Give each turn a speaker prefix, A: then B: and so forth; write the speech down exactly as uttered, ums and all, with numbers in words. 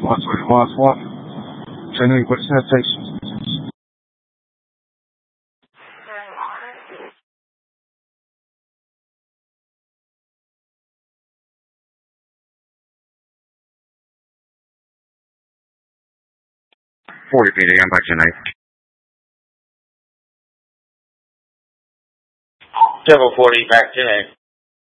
A: one twenty-one four. Ten eight, what's that takes? forty feet, I'm back tonight.
B: seven forty, back tonight.